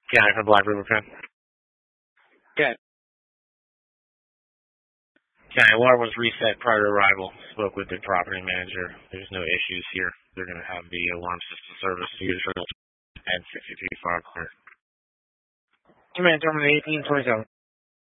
County from Black River Pen. Okay. County water was reset prior to arrival. Spoke with the property manager. There's no issues here. They're going to have the alarm system service usually and 62 fire clear. Command terminal 1827.